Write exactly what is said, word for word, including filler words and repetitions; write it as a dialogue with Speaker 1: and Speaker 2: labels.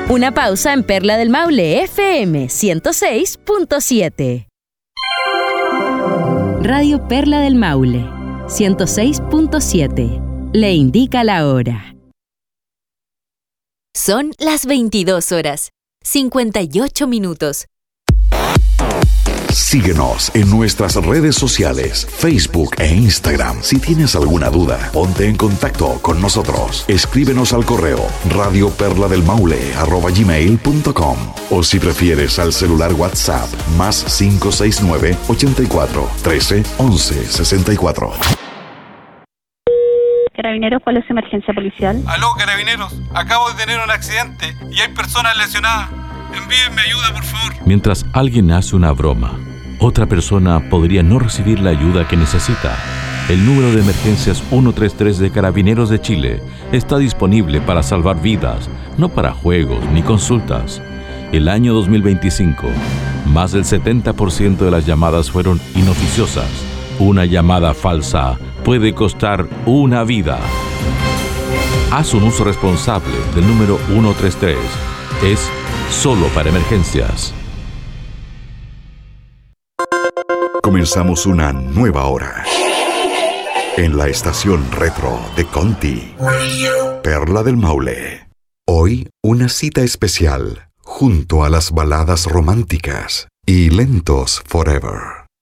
Speaker 1: Una pausa en Perla del Maule F M ciento seis punto siete. Radio Perla del Maule ciento seis punto siete. Le indica la hora.
Speaker 2: Son las veintidós horas, cincuenta y ocho minutos.
Speaker 3: Síguenos en nuestras redes sociales, Facebook e Instagram. Si tienes alguna duda, ponte en contacto con nosotros. Escríbenos al correo radioperladelmaule arroba gmail punto com o si prefieres al celular WhatsApp más cinco seis nueve, ochenta y cuatro, trece, once, sesenta y cuatro.
Speaker 4: Carabineros, ¿cuál es su emergencia policial?
Speaker 5: Aló, Carabineros. Acabo de tener un accidente y hay personas lesionadas. Envíenme ayuda, por favor.
Speaker 6: Mientras alguien hace una broma, otra persona podría no recibir la ayuda que necesita. El número de emergencias ciento treinta y tres de Carabineros de Chile está disponible para salvar vidas, no para juegos ni consultas. El año dos mil veinticinco, más del setenta por ciento de las llamadas fueron inoficiosas. Una llamada falsa puede costar una vida. Haz un uso responsable del número ciento treinta y tres. Es solo para emergencias.
Speaker 3: Comenzamos una nueva hora en la estación retro de Conti, Perla del Maule. Hoy una cita especial junto a las baladas románticas y lentos forever.